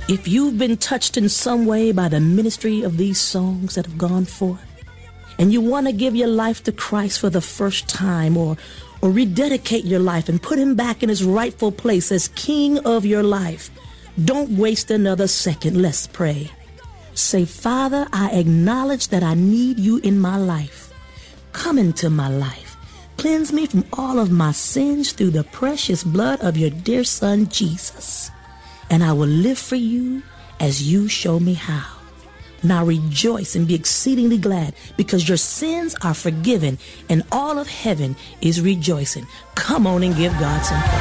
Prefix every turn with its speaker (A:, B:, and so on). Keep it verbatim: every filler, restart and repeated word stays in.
A: If you've been touched in some way by the ministry of these songs that have gone forth, and you want to give your life to Christ for the first time, or or rededicate your life and put him back in his rightful place as king of your life, don't waste another second. Let's pray. Say, Father, I acknowledge that I need you in my life. Come into my life. Cleanse me from all of my sins through the precious blood of your dear son, Jesus. And I will live for you as you show me how. Now rejoice and be exceedingly glad, because your sins are forgiven and all of heaven is rejoicing. Come on and give God some praise.